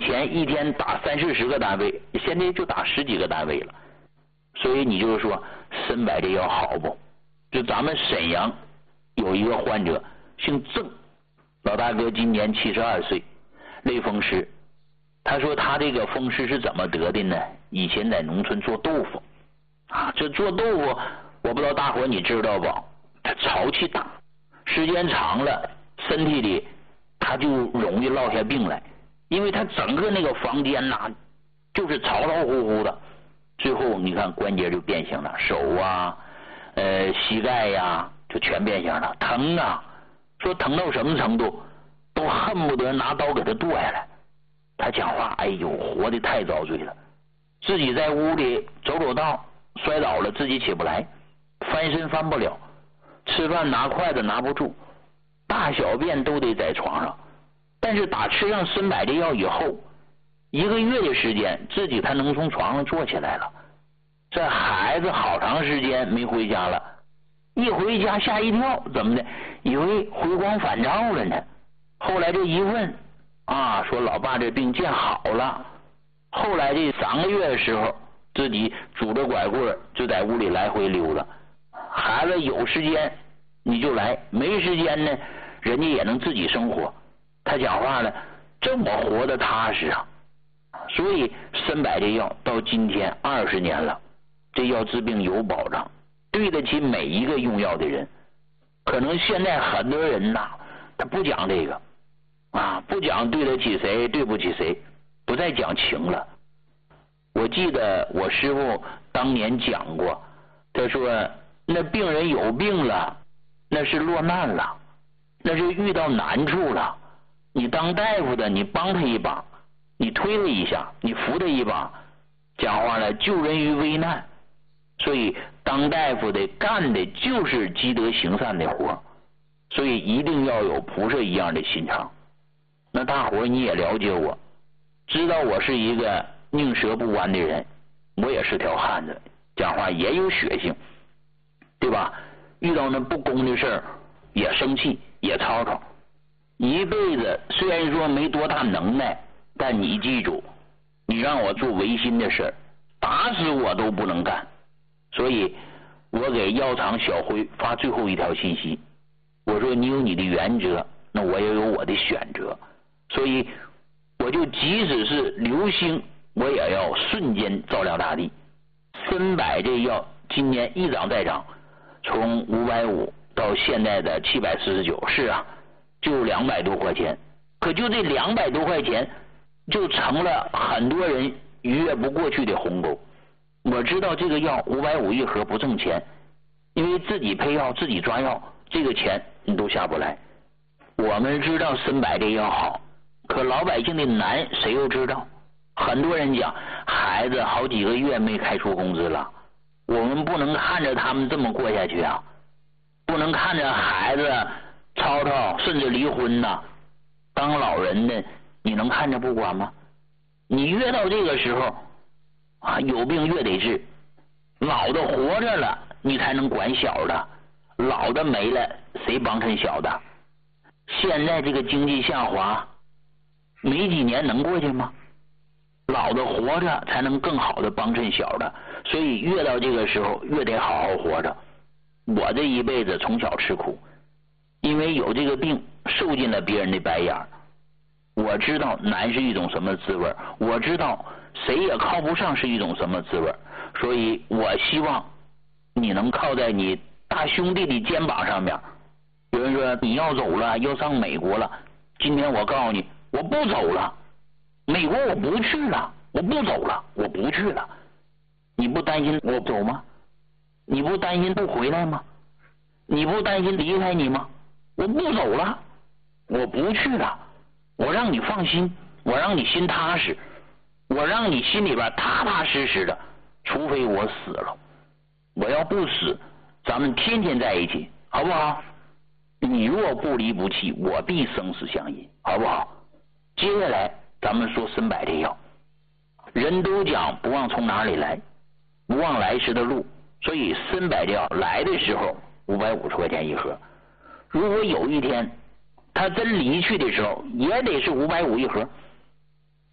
前一天打30-40个单位，现在就打10几个单位了。所以你就是说参柏这药好不？就咱们沈阳有一个患者姓郑，老大哥今年72岁，类风湿。他说他这个风湿是怎么得的呢？以前在农村做豆腐啊，这做豆腐我不知道大伙你知道不？他潮气大，时间长了身体里他就容易落下病来，因为他整个那个房间呐就是潮潮乎乎的，最后你看关节就变形了，手啊膝盖呀就全变形了，疼啊，说疼到什么程度都恨不得拿刀给他剁下来。他讲话哎呦活得太遭罪了，自己在屋里走走道摔倒了自己起不来，翻身翻不了，吃饭拿筷子拿不住，大小便都得在床上。但是打吃上参柏这药以后，1个月的时间自己才能从床上坐起来了。这孩子好长时间没回家了，一回家吓一跳，怎么的？以为回光返照了呢。后来这一问啊，说老爸这病见好了。后来这3个月的时候，自己拄着拐棍就在屋里来回溜达。孩子有时间你就来，没时间呢，人家也能自己生活。他讲话了，这么活得踏实啊。所以参柏这药到今天20年了，这药治病有保障，对得起每一个用药的人。可能现在很多人呐，他不讲这个啊，不讲对得起谁对不起谁，不再讲情了。我记得我师父当年讲过，他说那病人有病了，那是落难了，那是遇到难处了，你当大夫的你帮他一把，你推他一下，你扶他一把，讲话了救人于危难。所以当大夫的干的就是积德行善的活，所以一定要有菩萨一样的心肠。那大伙你也了解我，知道我是一个宁折不弯的人，我也是条汉子，讲话也有血性，对吧？遇到那不公的事儿也生气也吵吵。一辈子虽然说没多大能耐，但你记住，你让我做违心的事儿，打死我都不能干。所以我给药厂小辉发最后一条信息，我说你有你的原则，那我也有我的选择。所以我就即使是流星，我也要瞬间照亮大地。参柏这药今年一涨再涨，从550到现在的749，是啊，就200多块钱。可就这200多块钱，就成了很多人逾越不过去的鸿沟。我知道这个药550一盒不挣钱，因为自己配药自己抓药，这个钱你都下不来。我们知道参柏这药好，可老百姓的难谁又知道？很多人讲孩子好几个月没开出工资了，我们不能看着他们这么过下去啊，不能看着孩子吵吵甚至离婚呐。当老人的你能看着不管吗？你越到这个时候啊，有病越得治，老的活着了你才能管小的，老的没了谁帮衬小的？现在这个经济下滑，没几年能过去吗？老的活着才能更好的帮衬小的，所以越到这个时候越得好好活着。我这一辈子从小吃苦，因为有这个病受尽了别人的白眼，我知道难是一种什么滋味，我知道谁也靠不上是一种什么滋味，所以我希望你能靠在你大兄弟的肩膀上面。有人说你要走了，要上美国了，今天我告诉你，我不走了，美国我不去了，我不走了，我不去了。你不担心我走吗？你不担心不回来吗？你不担心离开你吗？我不走了，我不去了，我让你放心，我让你心踏实，我让你心里边踏踏实实的，除非我死了。我要不死，咱们天天在一起，好不好？你若不离不弃，我必生死相依，好不好？接下来咱们说参柏这药，人都讲不忘从哪里来，不忘来时的路，所以参柏这药来的时候550块钱一盒，如果有一天他真离去的时候，也得是550一盒。